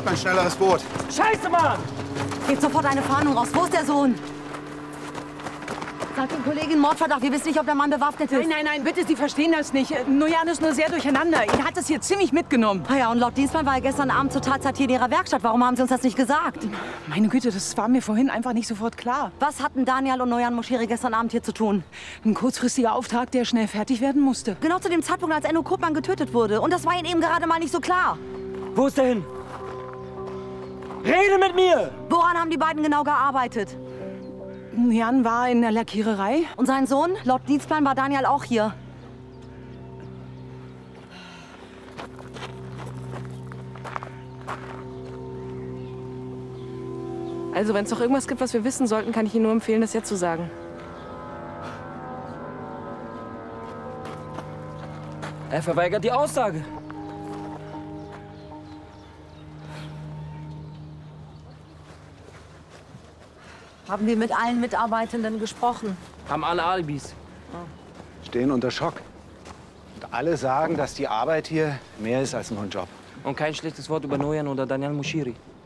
braucht ein schnelleres Boot. Scheiße, Mann! Gebt sofort eine Fahndung raus. Wo ist der Sohn? Sagt den Kollegen Mordverdacht. Wir wissen nicht, ob der Mann bewaffnet ist. Nein, bitte, Sie verstehen das nicht. Nojan ist nur sehr durcheinander. Ihn hat es hier ziemlich mitgenommen. Ah ja, und laut Dienstmann war er gestern Abend zur Tatzeit hier in Ihrer Werkstatt. Warum haben Sie uns das nicht gesagt? Meine Güte, das war mir vorhin einfach nicht sofort klar. Was hatten Daniel und Nojan Moschiri gestern Abend hier zu tun? Ein kurzfristiger Auftrag, der schnell fertig werden musste. Genau zu dem Zeitpunkt, als Enno Kuppmann getötet wurde. Und das war Ihnen eben gerade mal nicht so klar. Wo ist der hin? Rede mit mir! Woran haben die beiden genau gearbeitet? Jan war in der Lackiererei. Und sein Sohn? Laut Dienstplan war Daniel auch hier. Also, wenn es noch irgendwas gibt, was wir wissen sollten, kann ich Ihnen nur empfehlen, das jetzt zu sagen. Er verweigert die Aussage. Haben wir mit allen Mitarbeitenden gesprochen? Haben alle Alibis. Stehen unter Schock. Und alle sagen, dass die Arbeit hier mehr ist als nur ein Job. Und kein schlechtes Wort über Nojan oder Daniel Moschiri.